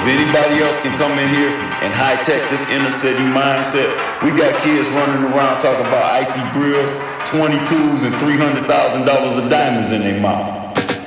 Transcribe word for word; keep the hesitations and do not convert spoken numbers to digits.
If anybody else can come in here and high-tech this inner city mindset, we got kids running around talking about icy grills, twenty-twos, and three hundred thousand dollars of diamonds in their mouth.